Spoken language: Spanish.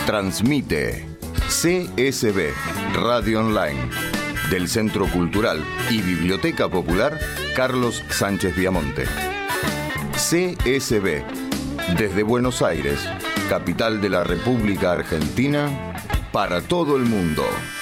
Transmite CSB Radio Online del Centro Cultural y Biblioteca Popular Carlos Sánchez Viamonte. CSB desde Buenos Aires, capital de la República Argentina, para todo el mundo.